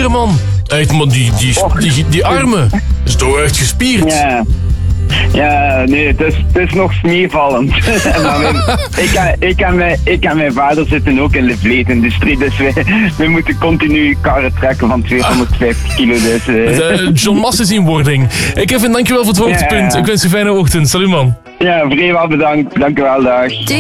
spieren, man. Echt, man, die armen. Dat is toch echt gespierd. Ja. Ja, nee, het is nog smeevallend. ik en mijn vader zitten ook in de vleesindustrie, dus we moeten continu karren trekken van 250 kilo. Dus, John Mas is in wording. Kevin, dankjewel voor het hoogtepunt. Ik wens je een fijne ochtend. Salut, man. Ja, vrij wel bedankt. Dank u wel, dag.